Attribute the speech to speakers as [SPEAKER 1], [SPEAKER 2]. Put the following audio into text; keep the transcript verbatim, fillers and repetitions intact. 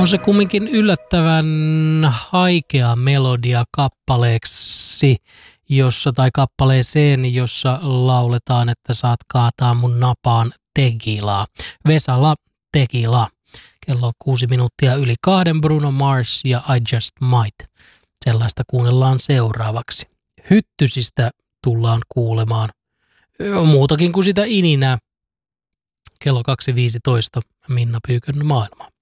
[SPEAKER 1] On se kumminkin yllättävän haikea melodia kappaleeksi, jossa, tai kappaleeseen, jossa lauletaan, että saat kaataa mun napaan tequilaa. Vesala Tequila. Kello on kuusi minuuttia yli kahden, Bruno Mars ja I Just Might. Sellaista kuunnellaan seuraavaksi. Hyttysistä tullaan kuulemaan muutakin kuin sitä ininää. Kello kaksi viisitoista Minna Pyykön maailma.